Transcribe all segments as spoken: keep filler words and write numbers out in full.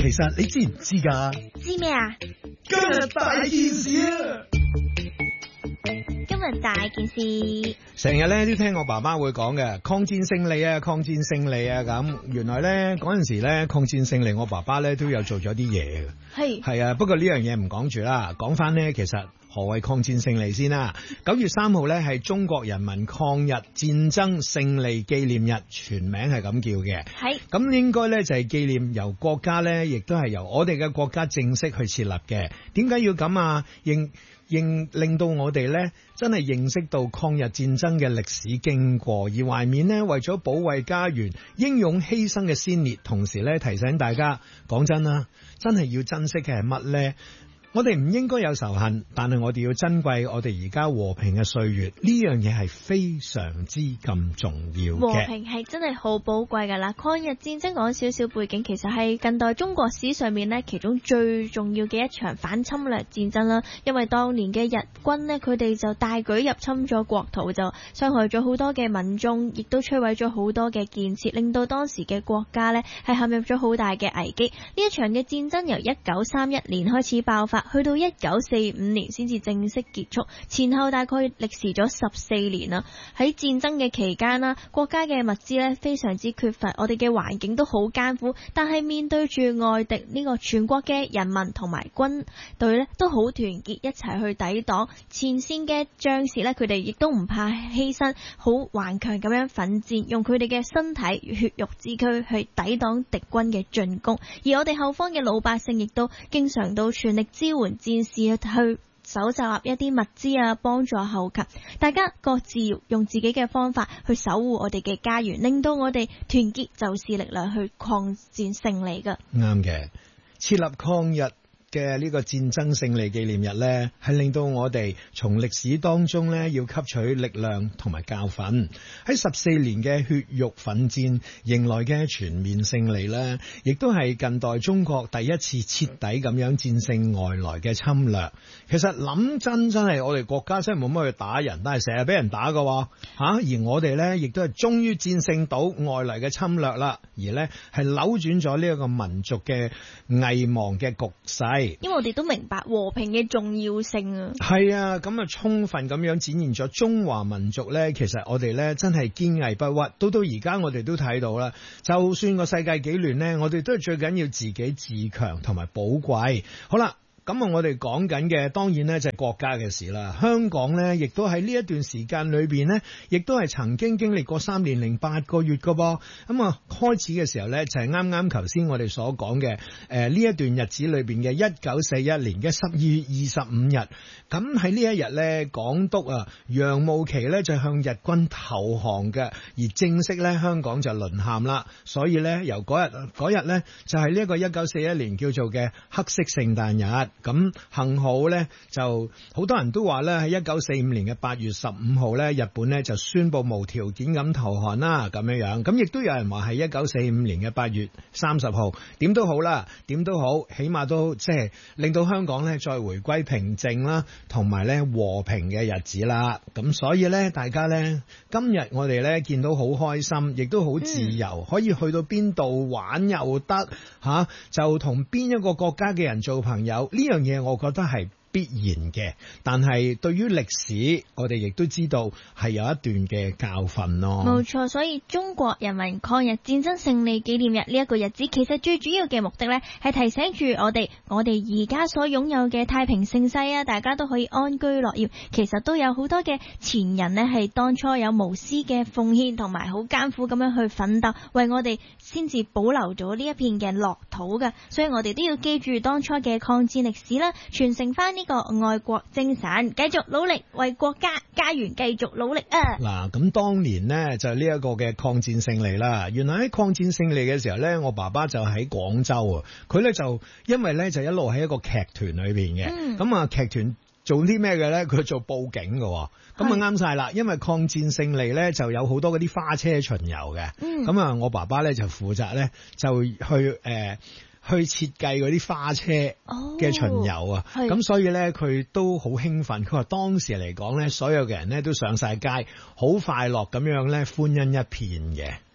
其實你知唔知㗎？ 知咩啊？ 今日大件事啊！ 今日大件事， 成日咧都聽我爸爸會講嘅抗戰勝利啊，抗戰勝利啊咁。原來咧嗰陣時咧抗戰勝利，我爸爸咧都有做咗啲嘢嘅。 係係啊，不過呢樣嘢唔講住啦，講翻呢，其實何謂抗戰勝利先啦？九月三號咧係中國人民抗日戰爭勝利紀念日，全名係咁叫嘅。 係咁應該咧就係紀念由國家咧，亦都係由我哋嘅國家正式去設立嘅。點解要咁啊？認認令到我哋咧真係認識到抗日戰爭嘅歷史經過，而懷緬呢為咗保衛家園英勇犧牲嘅先烈，同時咧提醒大家，講真啦，真係要珍惜嘅係乜呢？我哋唔應該有仇恨，但係我哋要珍貴我哋而家和平嘅歲月，呢樣嘢係非常之咁重要嘅。 和平係真係好寶貴噶啦。抗日戰爭講少少背景，其實係近代中國史上面呢其中最重要嘅一場反侵略戰爭啦。因為當年嘅日軍呢，佢哋就大舉入侵咗國土，就傷害咗好多嘅民眾，亦都摧毀咗好多嘅建設，令到當時嘅國家呢係陷入咗好大嘅危機。呢一場嘅戰爭由一九三一年開始爆發，去到一九四五年先至正式結束，前後大概歷時咗十四年啦。喺戰爭嘅期間啦，國家嘅物資咧非常之缺乏，我哋嘅環境都好艱苦，但係面對住外敵，呢個全國嘅人民同埋軍隊咧都好團結，一齊去抵擋。前線嘅將士咧，佢哋亦都唔怕犧牲，好頑強咁樣奮戰，用佢哋嘅身體血肉之軀去抵擋敵軍嘅進攻。而我哋後方嘅老百姓亦都經常到全力支援戰士去搜集一啲物資啊，幫助後勤。大家各自用自己嘅方法去守護我哋嘅家園，令到我哋團結就是力量去抗戰勝利㗎。 啱嘅，設立抗日嘅呢個戰爭勝利紀念日呢，係令到我哋從歷史當中呢要吸取力量同埋教訓。喺十四年嘅血肉奮戰迎來嘅全面勝利呢，亦都係近代中國第一次徹底咁樣戰勝外來嘅侵略。其實諗真真係我哋國家真係冇乜去打人，但係成日俾人打㗎喎吓，而我哋呢亦都係終於戰勝到外來嘅侵略啦，而呢係扭轉咗呢一個民族嘅危亡嘅局勢。 因為我哋都明白和平嘅重要性啊， 係啊，咁啊充分咁樣展現咗中華民族呢。其實我哋呢真係堅毅不屈，到到而家我哋都睇到啦。就算個世界幾亂呢，我哋都係最緊要自己自強同埋寶貴。好啦。咁啊，我哋講緊嘅當然呢就係國家嘅事啦。香港呢亦都喺呢一段時間裏邊呢，亦都係曾經經歷過三年零八個月㗎噃。咁啊，開始嘅時候呢，就係啱啱頭先我哋所講嘅誒呢一段日子裏邊嘅一九四一年嘅十二月二十五日。咁喺呢一日呢，港督啊楊慕琦呢就向日軍投降嘅，而正式呢，香港就淪陷啦。所以呢，由嗰日嗰日呢，就係呢一個一九四一年叫做嘅黑色聖誕日。咁幸好呢，就好多人都話呢，喺一九四五年嘅八月十五號呢，日本呢就宣布無條件咁投降啦，咁樣樣。咁亦都有人話係一九四五年嘅八月三十號，點都好啦，點都好，起碼都即係令到香港呢再回歸平靜啦，同埋呢和平嘅日子啦。咁所以呢，大家呢，今日我哋呢見到好開心，亦都好自由，嗯、可以去到邊度玩又得吓、啊，就同邊一個國家嘅人做朋友。呢樣嘢我覺得係必然嘅，但係對於歷史我哋亦都知道係有一段嘅教訓咯。 冇錯，所以中國人民抗日戰爭勝利紀念日呢一個日子，其實最主要嘅目的呢，係提醒住我哋，我哋而家所擁有嘅太平盛世啊，大家都可以安居樂業。其實都有好多嘅前人呢，係當初有無私嘅奉獻同埋好艱苦咁樣去奮鬥，為我哋先至保留咗呢一片嘅樂土嘅。所以我哋都要記住當初嘅抗戰歷史啦，傳承翻呢個愛國精神，繼續努力為國家家園繼續努力啊！ 嗱，咁當年呢，就係呢一個嘅抗戰勝利啦。原來喺抗戰勝利嘅時候呢，我爸爸就喺廣州啊。佢呢就因為呢就一路喺一個劇團裏邊嘅，咁啊劇團做啲咩嘅呢？佢做報警嘅，咁啊啱晒啦。因為抗戰勝利呢，就有好多嗰啲花車巡遊嘅，咁啊、嗯、我爸爸呢，就負責呢，就去誒。呃去設計嗰啲花車嘅巡遊啊，咁、哦、所以咧佢都好興奮。佢話當時嚟講咧，所有嘅人咧都上晒街，好快樂咁樣咧歡欣一片嘅。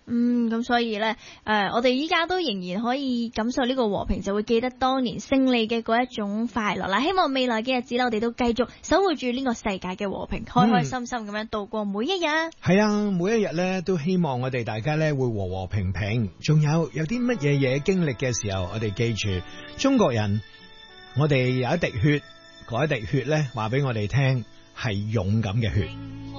嗯，咁所以呢，誒、呃，我哋依家都仍然可以感受呢個和平，就會記得當年勝利嘅嗰一種快樂啦。希望未來嘅日子呢，我哋都繼續守護住呢個世界嘅和平，開開心心咁樣度過每一日。 係啊，每一日呢都希望我哋大家呢會和和平平。仲有有啲乜嘢嘢經歷嘅時候，我哋記住中國人，我哋有一滴血，嗰一滴血呢話俾我哋聽係勇敢嘅血。